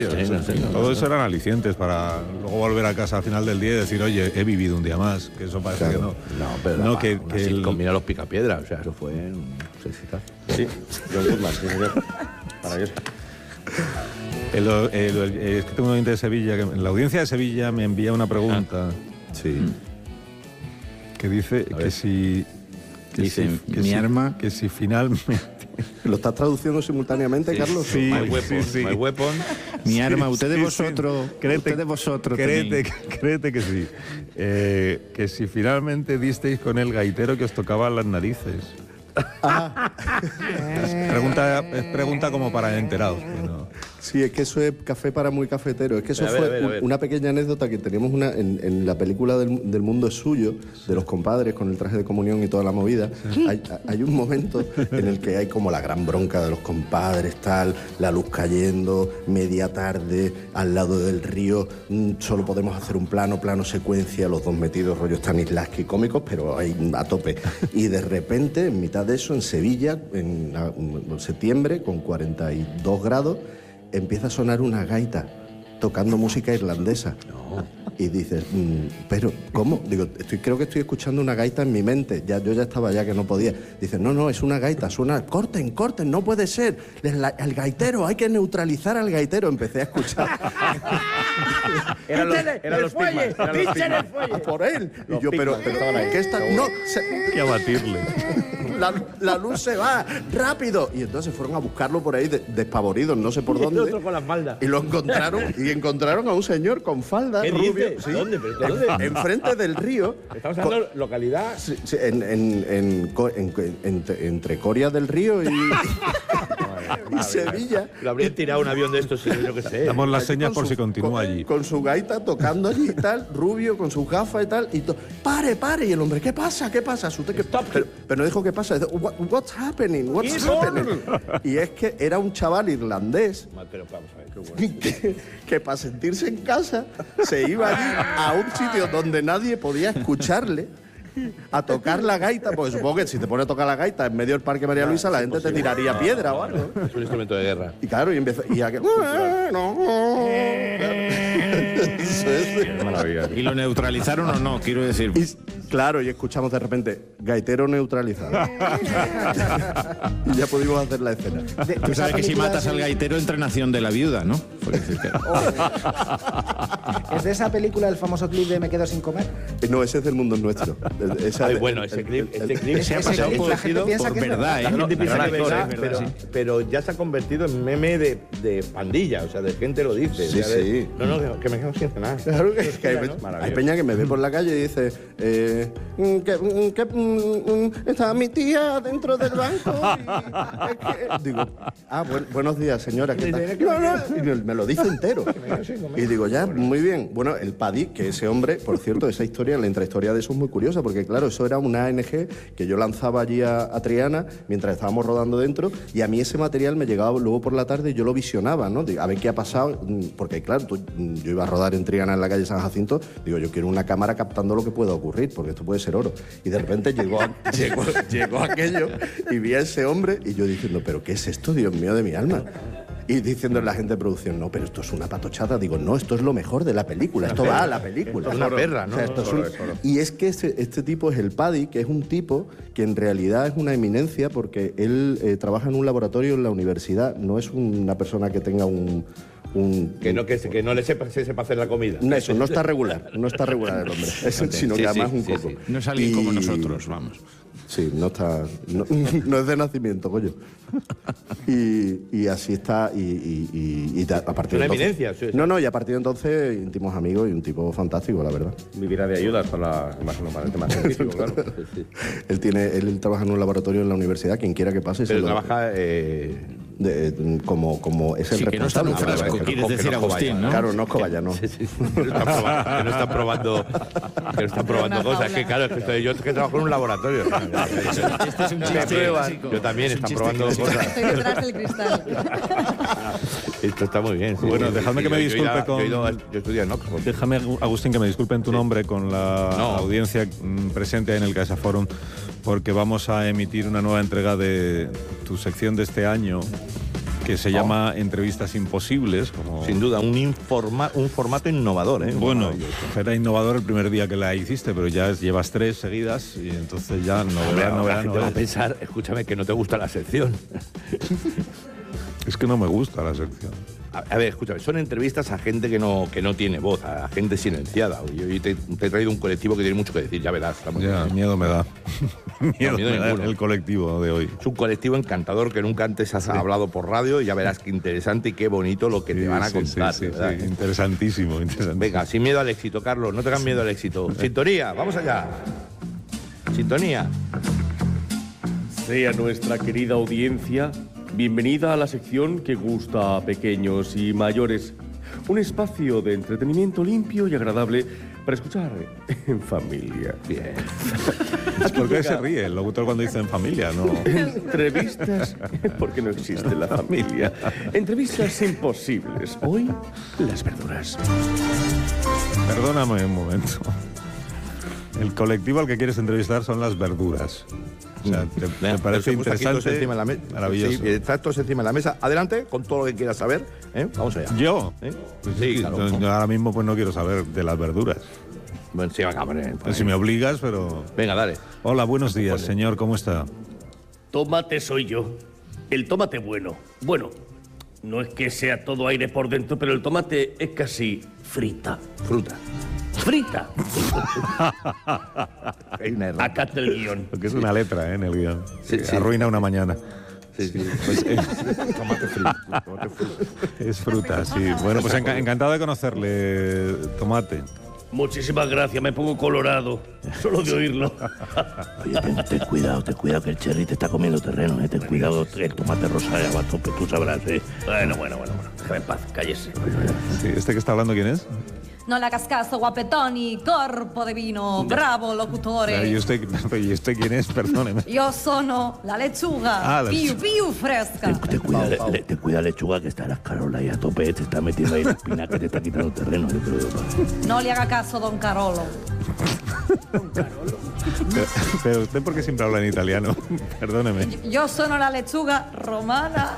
Todo eso eran alicientes para luego volver a casa al final del día y decir, oye, he vivido un día más, que eso parece que no. No, pero no, que combina los Picapiedras, o sea, eso fue un sexitazo. Sí, John Goodman, sí, señor. Maravilloso. Es que tengo un oyente de Sevilla, que en la audiencia de Sevilla me envía una pregunta. Sí. Que dice que si... Que si finalmente... ¿Lo estás traduciendo simultáneamente, Carlos? Sí, My weapon, sí. my weapon. Mi arma, ustedes sí, vosotros, créete tenéis. créete que sí. Que si finalmente disteis con el gaitero que os tocaba las narices. Es pregunta como para enterados. ¿No? Sí, es que eso es café para muy cafetero. Es que eso fue una pequeña anécdota que teníamos en la película del mundo es suyo, de los compadres con el traje de comunión y toda la movida. Sí. Hay un momento en el que hay como la gran bronca de los compadres, tal, la luz cayendo, media tarde, al lado del río, solo podemos hacer un plano secuencia, los dos metidos rollos Stanislavski cómicos, pero ahí a tope. Y de repente, en mitad de eso, en Sevilla, en septiembre, con 42 grados, empieza a sonar una gaita tocando música irlandesa. No. Y dices, pero ¿cómo? Digo, creo que estoy escuchando una gaita en mi mente. Yo ya estaba ya que no podía. Dices, no, es una gaita, suena, corten, no puede ser. El gaitero, hay que neutralizar al gaitero. Empecé a escuchar. Eran los Pigmas. A por él. Y yo, pero ¿qué está? No, hay que abatirle. La luz se va, rápido. Y entonces fueron a buscarlo por ahí despavoridos, no sé por dónde. Y otro con las faldas. Y lo encontraron a un señor con falda rubio. ¿Sí? ¿Dónde? Enfrente del río. Estamos hablando de localidad. Sí, entre Coria del Río y Sevilla. Lo habrían tirado un avión de estos, yo qué sé. Damos las señas por si continúa allí. Con su gaita tocando allí y tal, rubio, con sus gafas y tal. Y pare. Y el hombre, ¿qué pasa? Asusté que pero no dijo qué pasa. What's happening? Y es que era un chaval irlandés que para sentirse en casa se iba allí a un sitio donde nadie podía escucharle a tocar la gaita, porque supongo que si te pones a tocar la gaita en medio del Parque María Luisa, la gente te tiraría piedra o algo. Es un instrumento de guerra. Y claro, ¿Y lo neutralizaron o no? Quiero decir. Claro, y escuchamos de repente, gaitero neutralizado. Y ya pudimos hacer la escena. Tú sabes que si matas al gaitero, entra Nación de la Viuda, ¿no? ¿Es de esa película el famoso clip de Me quedo sin comer? No, ese es del Mundo es Nuestro. Bueno, ese clip se ha pasado por verdad, ¿eh? La gente piensa que es verdad, pero ya se ha convertido en meme de pandilla, o sea, de gente lo dice. Sí, sí. No, que me quedo sin cenar. Claro que hay peña que me ve por la calle y dice está mi tía dentro del banco y digo, buenos días, señora, ¿qué tal? Y me lo dice entero. Y digo, ya, muy bien. Bueno, el Paddy, que ese hombre, por cierto, esa historia, la intrahistoria de eso es muy curiosa, porque claro, eso era una ANG que yo lanzaba allí a Triana mientras estábamos rodando dentro, y a mí ese material me llegaba luego por la tarde y yo lo visionaba, ¿no? A ver qué ha pasado, porque claro, yo iba a rodar en Triana en la calle San Jacinto, digo, yo quiero una cámara captando lo que pueda ocurrir, porque esto puede ser oro. Y de repente llegó aquello y vi a ese hombre y yo diciendo, ¿pero qué es esto, Dios mío de mi alma? Y diciendo la gente de producción, no, pero esto es una patochada. Digo, no, esto es lo mejor de la película, esto va a la película. Es una perra, ¿no? O sea, y es que este tipo es el Paddy, que es un tipo que en realidad es una eminencia porque él trabaja en un laboratorio en la universidad, no es una persona que tenga que no le sepa hacer la comida. No, eso, no está regular el hombre, sino que además un poco. No es alguien como nosotros, vamos. Sí, no es de nacimiento, coño. Y así está, y a partir de entonces... eminencia, sí. No, y a partir de entonces íntimos amigos y un tipo fantástico, la verdad. Vivirá de ayudas para el tema científico, claro. Sí. Él trabaja en un laboratorio en la universidad, quien quiera que pase... Pero trabaja... como es el responsable. Que no está muy fresco, quieres decir, Agustín, ¿no? Claro, no es Coballano. Sí. Que no están probando cosas. Que claro, es que yo trabajo en un laboratorio. Este es un chiste clásico. Yo también, están probando cosas. Estoy detrás del cristal. Esto está muy bien. Sí. Bueno, dejadme que me disculpe con... Yo estudié en Oxford. Déjame, Agustín, que me disculpe en tu nombre con la audiencia presente en el Caixa Forum, porque vamos a emitir una nueva entrega de tu sección de este año, que se llama Entrevistas Imposibles. Como... Sin duda, un formato innovador, ¿eh? Bueno, era innovador el primer día que la hiciste, pero ya llevas 3 seguidas y entonces ya no va a pensar, escúchame, que no te gusta la sección. Es que no me gusta la sección. A ver, escúchame, son entrevistas a gente que no tiene voz, a gente silenciada. Yo te he traído un colectivo que tiene mucho que decir, ya verás. Ya, miedo me da. miedo me da ninguno. El colectivo de hoy. Es un colectivo encantador que nunca antes has hablado por radio y ya verás qué interesante y qué bonito lo que te van a contar. Sí, interesantísimo. Venga, sin miedo al éxito, Carlos, no tengas miedo al éxito. Sintonía, vamos allá. Sintonía. Sea nuestra querida audiencia bienvenida a la sección que gusta a pequeños y mayores. Un espacio de entretenimiento limpio y agradable para escuchar en familia. Bien. ¿Por qué se ríe el locutor cuando dice en familia? No. Entrevistas, porque no existe la familia. Entrevistas imposibles. Hoy, las verduras. Perdóname un momento. El colectivo al que quieres entrevistar son las verduras. O sea, ¿te parece interesante? Maravilloso. Sí, estás todos encima de la mesa. Adelante, con todo lo que quieras saber. Vamos allá. ¿Yo? Pues sí, claro. Yo ahora mismo pues no quiero saber de las verduras. Bueno, sí, venga, pues si me obligas, pero... Venga, dale. Hola, buenos días, señor. ¿Cómo está? Tomate soy yo. El tomate bueno. Bueno, no es que sea todo aire por dentro, pero el tomate es casi frita. Fruta. ¡Frita! Hay una error. Acá está el guión. Porque es una letra, en el guión. Sí. Arruina una mañana. Sí. Pues, Tomate frito. Es fruta, sí. Bueno, pues encantado de conocerle, Tomate. Muchísimas gracias, me pongo colorado. Solo de oírlo. Oye, ten cuidado que el cherry te está comiendo terreno, ten cuidado, el tomate rosa ya va a tope, tú sabrás, Bueno. Déjame en paz, cállese. Sí, ¿este que está hablando quién es? No le hagas caso, guapetoni, corpo de vino, bravo, locutore. ¿Y usted quién es? Perdóneme. Yo sono la lechuga, piu fresca. Ten cuidado, lechuga, que está las carolas ahí a tope, te está metiendo ahí la espina que te está quitando terreno, yo creo. No le haga caso, don Carolo. Pero usted, ¿por qué siempre habla en italiano? Perdóneme. Yo sono la lechuga romana.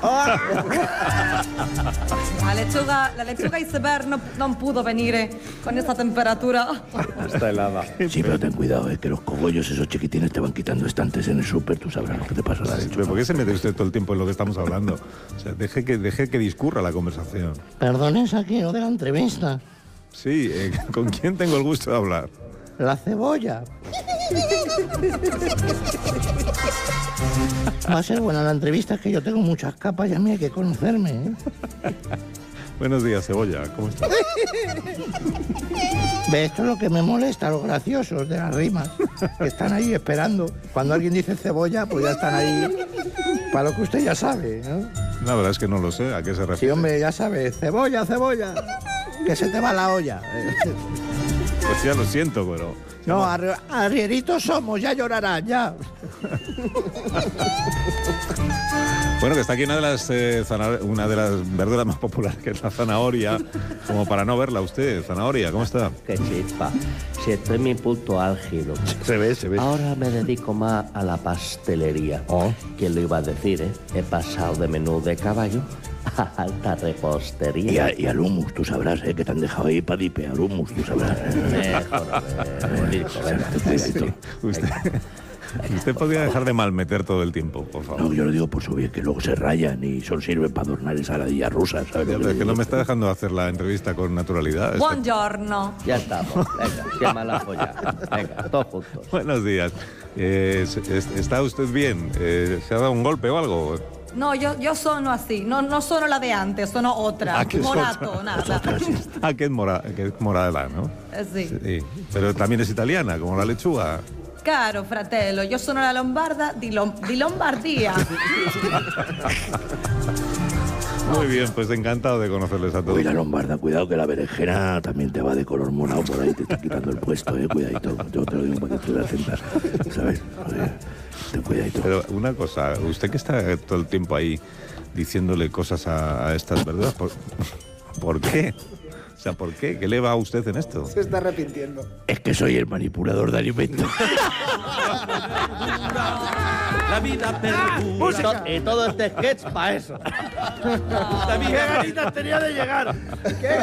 La lechuga iceberg no pudo venir con esta temperatura. Está helada. Sí, pero ten cuidado, que los cogollos esos chiquitines te van quitando estantes en el súper, tú sabrás lo que te pasa a la lechuga. ¿Pero por qué se mete usted todo el tiempo en lo que estamos hablando? O sea, deje que discurra la conversación. Perdón, es aquí, o de la entrevista. Sí, ¿con quién tengo el gusto de hablar? La cebolla. Va a ser buena la entrevista, es que yo tengo muchas capas y a mí hay que conocerme, Buenos días, Cebolla. ¿Cómo estás? Ve, esto es lo que me molesta, los graciosos de las rimas, que están ahí esperando. Cuando alguien dice cebolla, pues ya están ahí para lo que usted ya sabe, ¿no? La verdad es que no lo sé. ¿A qué se refiere? Sí, hombre, ya sabe. Cebolla, que se te va la olla. Pues ya lo siento, pero... No, arrieritos somos, ya llorarán, ya. Bueno, que está aquí una de las verduras más populares, que es la zanahoria, como para no verla usted. Zanahoria, ¿cómo está? Qué chispa. Si estoy en mi punto álgido. Se ve. Ahora me dedico más a la pastelería. ¿Quién lo iba a decir, He pasado de menú de caballo a alta repostería. Y al hummus, tú sabrás, que te han dejado ahí para dipear hummus, tú sabrás. Usted podría dejar de malmeter todo el tiempo, por favor. No, yo lo digo por su bien, que luego se rayan y solo sirven para adornar ensaladillas rusas, ¿sabes? Pero es que no me está dejando hacer la entrevista con naturalidad. Buongiorno. Ya estamos. Venga, quema la polla. Venga, todos juntos. Buenos días. ¿Está usted bien? ¿Se ha dado un golpe o algo? No, yo sono así. No sono la de antes, sono otra. Morato, nada. Que es morada, ¿no? Sí. Pero también es italiana, como la lechuga. Caro fratello, yo sono la lombarda di Lombardía. Muy bien, pues encantado de conocerles a todos. Uy, la lombarda, cuidado que la berenjena también te va de color morado por ahí, te está quitando el puesto, cuidadito. Yo te lo digo para que tú la sientas, ¿sabes? Ten cuidadito. Pero una cosa, usted que está todo el tiempo ahí diciéndole cosas a estas verduras, ¿por qué? O sea, ¿por qué? ¿Qué le va a usted en esto? Se está arrepintiendo. Es que soy el manipulador de alimentos. La vida perdura. Y todo este sketch para eso. ¡Qué ganitas tenía de llegar! ¿Qué?